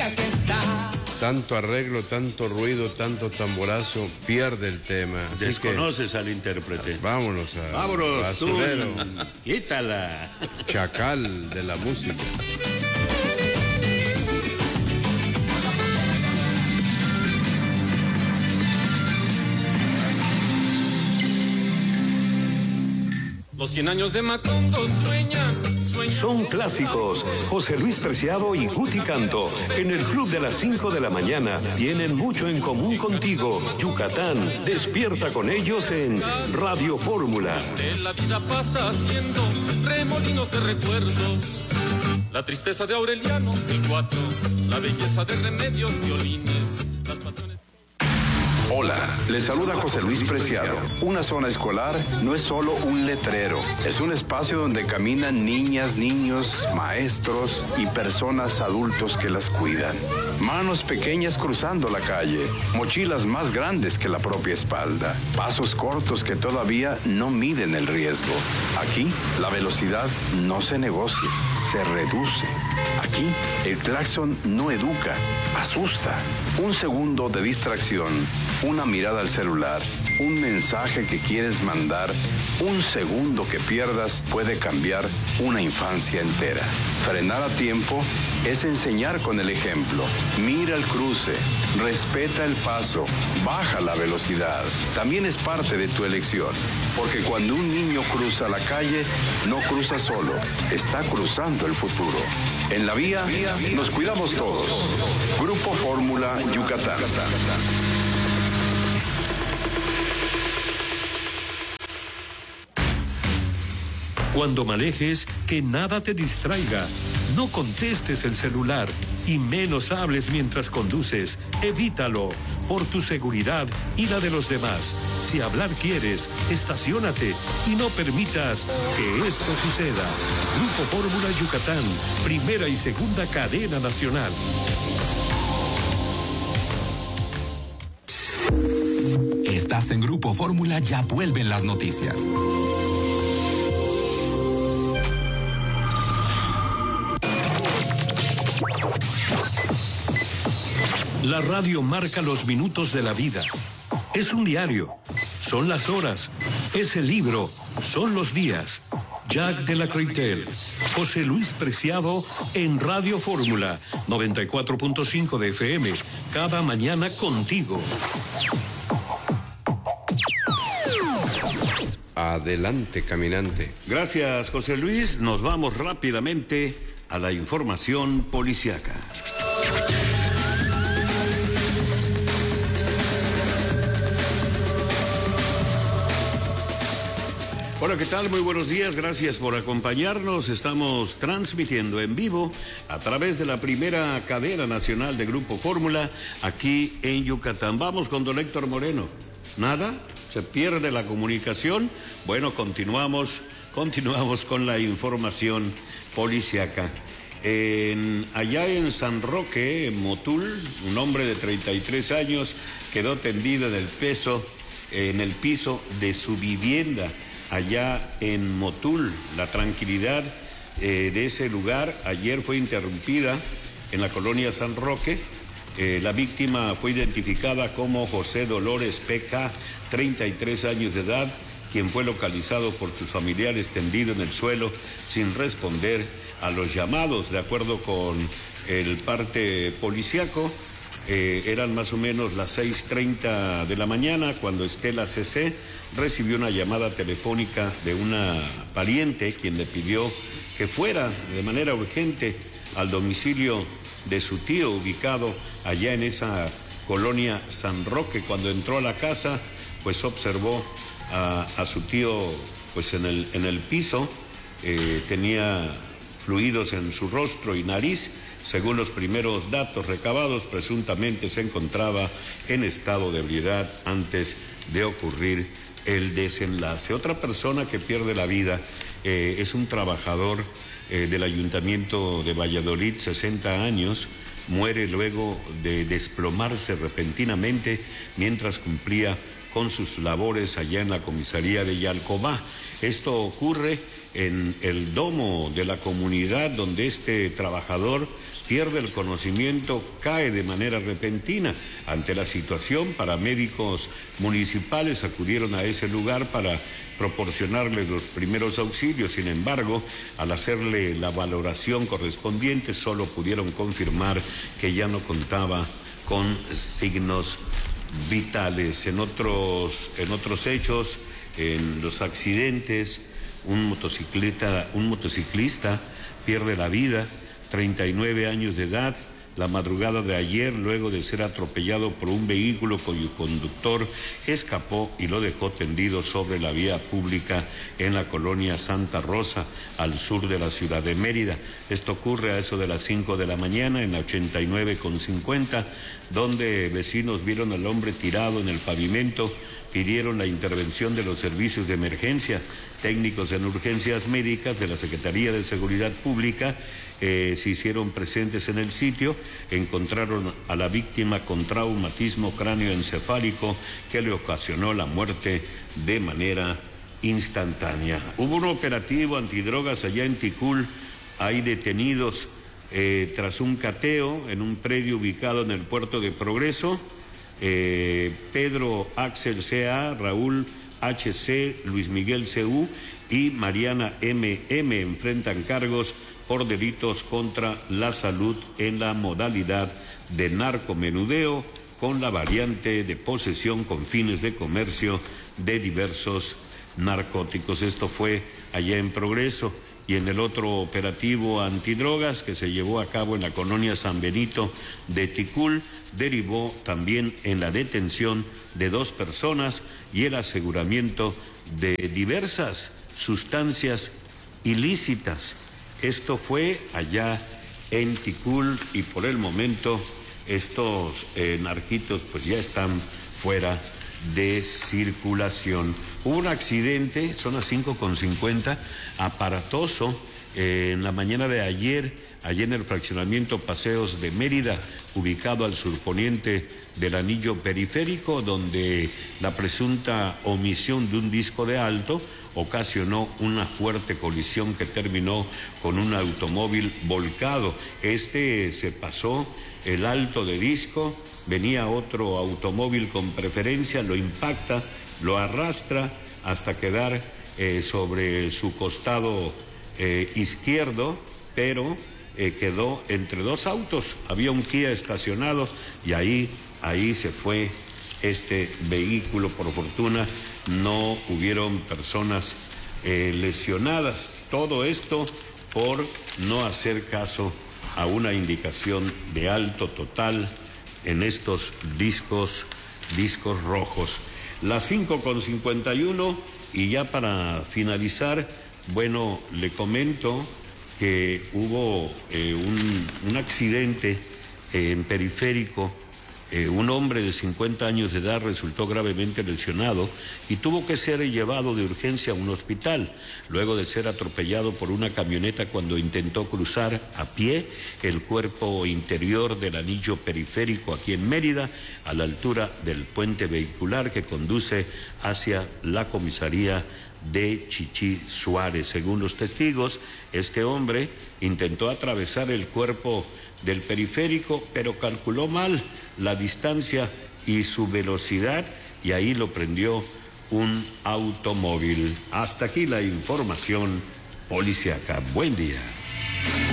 que está. Tanto arreglo, tanto ruido, tanto tamborazo, pierde el tema. Así desconoces al intérprete. Vámonos a Vámonos, basurero. Quítala. Chacal de la música. Los 100 años de Macondo sueñan. Son clásicos. José Luis Preciado y Guti Canto. En el Club de las 5 de la mañana. Tienen mucho en común contigo. Yucatán. Despierta con ellos en Radio Fórmula. La vida pasa haciendo remolinos de recuerdos. La tristeza de Aureliano, el 4. La belleza de Remedios, violines. Las pasiones. Hola, les saluda José Luis Preciado. Una zona escolar no es solo un letrero, es un espacio donde caminan niñas, niños, maestros y personas adultos que las cuidan. Manos pequeñas cruzando la calle, mochilas más grandes que la propia espalda, pasos cortos que todavía no miden el riesgo. Aquí, la velocidad no se negocia, se reduce. Aquí, el claxon no educa, asusta. Un segundo de distracción, una mirada al celular, un mensaje que quieres mandar, un segundo que pierdas puede cambiar una infancia entera. Frenar a tiempo es enseñar con el ejemplo. Mira el cruce, respeta el paso, baja la velocidad. También es parte de tu elección, porque cuando un niño cruza la calle, no cruza solo, está cruzando el futuro. En la vía, nos cuidamos todos. Grupo Fórmula Yucatán. Cuando manejes, que nada te distraiga. No contestes el celular y menos hables mientras conduces. Evítalo, por tu seguridad y la de los demás. Si hablar quieres, estaciónate y no permitas que esto suceda. Grupo Fórmula Yucatán, primera y segunda cadena nacional. Estás en Grupo Fórmula, ya vuelven las noticias. La radio marca los minutos de la vida. Es un diario, son las horas, es el libro, son los días. Jack de la Croitel, José Luis Preciado en Radio Fórmula 94.5 de FM, cada mañana contigo. Adelante, caminante. Gracias, José Luis. Nos vamos rápidamente a la información policiaca. Hola, ¿qué tal? Muy buenos días, gracias por acompañarnos. Estamos transmitiendo en vivo a través de la primera cadena nacional de Grupo Fórmula aquí en Yucatán. Vamos con don Héctor Moreno. ¿Nada? ¿Se pierde la comunicación? Bueno, continuamos con la información policiaca. Allá en San Roque, en Motul, un hombre de 33 años quedó tendido en el piso de su vivienda. Allá en Motul, la tranquilidad de ese lugar ayer fue interrumpida en la colonia San Roque. La víctima fue identificada como José Dolores P.K., 33 años de edad, quien fue localizado por sus familiares tendido en el suelo sin responder a los llamados. De acuerdo con el parte policíaco, eran más o menos las 6:30 de la mañana cuando Estela C.C. recibió una llamada telefónica de una pariente quien le pidió que fuera de manera urgente al domicilio de su tío ubicado allá en esa colonia San Roque. Cuando entró a la casa, pues observó a su tío pues en el piso, tenía fluidos en su rostro y nariz. Según los primeros datos recabados, presuntamente se encontraba en estado de ebriedad antes de ocurrir el desenlace. Otra persona que pierde la vida es un trabajador del Ayuntamiento de Valladolid, 60 años, muere luego de desplomarse repentinamente mientras cumplía con sus labores allá en la comisaría de Yalcobá. Esto ocurre en el domo de la comunidad donde este trabajador pierde el conocimiento, cae de manera repentina. Ante la situación, paramédicos municipales acudieron a ese lugar para proporcionarle los primeros auxilios. Sin embargo, al hacerle la valoración correspondiente, solo pudieron confirmar que ya no contaba con signos vitales. En otros hechos, en los accidentes, un motociclista pierde la vida, 39 años de edad, la madrugada de ayer, luego de ser atropellado por un vehículo cuyo conductor escapó y lo dejó tendido sobre la vía pública en la colonia Santa Rosa, al sur de la ciudad de Mérida. Esto ocurre a eso de las 5 de la mañana, en la 89,50, donde vecinos vieron al hombre tirado en el pavimento, pidieron la intervención de los servicios de emergencia. Técnicos en urgencias médicas de la Secretaría de Seguridad Pública se hicieron presentes en el sitio, encontraron a la víctima con traumatismo cráneoencefálico que le ocasionó la muerte de manera instantánea. Hubo un operativo antidrogas allá en Ticul, hay detenidos tras un cateo en un predio ubicado en el puerto de Progreso. Pedro Axel C.A., Raúl H.C., Luis Miguel C.U. y Mariana M.M. enfrentan cargos por delitos contra la salud en la modalidad de narcomenudeo con la variante de posesión con fines de comercio de diversos narcóticos. Esto fue allá en Progreso. Y en el otro operativo antidrogas que se llevó a cabo en la colonia San Benito de Ticul, derivó también en la detención de 2 personas y el aseguramiento de diversas sustancias ilícitas. Esto fue allá en Ticul y por el momento estos narquitos pues ya están fuera de circulación. Hubo un accidente, son las 5:50, aparatoso, en la mañana de ayer, allá en el fraccionamiento Paseos de Mérida, ubicado al surponiente del anillo periférico, donde la presunta omisión de un disco de alto ocasionó una fuerte colisión que terminó con un automóvil volcado. Se pasó el alto de disco, venía otro automóvil con preferencia, lo impacta, lo arrastra hasta quedar sobre su costado izquierdo, pero quedó entre 2 autos. Había un Kia estacionado y ahí se fue este vehículo. Por fortuna no hubieron personas lesionadas. Todo esto por no hacer caso a una indicación de alto total en estos discos rojos. Las 5:51 y ya para finalizar, bueno, le comento que hubo un accidente en Periférico. Un hombre de 50 años de edad resultó gravemente lesionado y tuvo que ser llevado de urgencia a un hospital, luego de ser atropellado por una camioneta cuando intentó cruzar a pie el cuerpo interior del anillo periférico aquí en Mérida, a la altura del puente vehicular que conduce hacia la comisaría de Chichí Suárez. Según los testigos, este hombre intentó atravesar el cuerpo del periférico, pero calculó mal la distancia y su velocidad y ahí lo prendió un automóvil. Hasta aquí la información policíaca. Buen día.